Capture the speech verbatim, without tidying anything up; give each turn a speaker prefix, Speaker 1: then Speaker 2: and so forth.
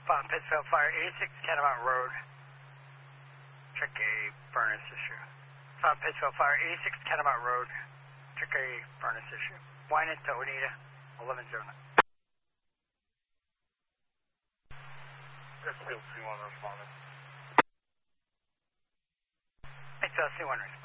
Speaker 1: Five Pittsfield Fire, eighty-six Catamount Road. Check a furnace issue. Five Pittsfield Fire, eighty-six Catamount Road. Check a furnace issue. Wine into Oneida, eleven zero nine. Pittsfield C one responding. Pittsfield C one responding.